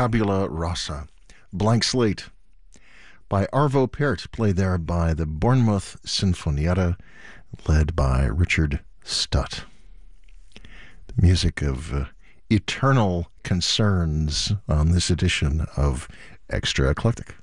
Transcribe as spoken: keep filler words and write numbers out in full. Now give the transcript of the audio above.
Tabula Rasa, Blank Slate, by Arvo Pärt, played there by the Bournemouth Sinfonietta, led by Richard Stutt. The music of uh, eternal concerns on this edition of Extra Eclectic.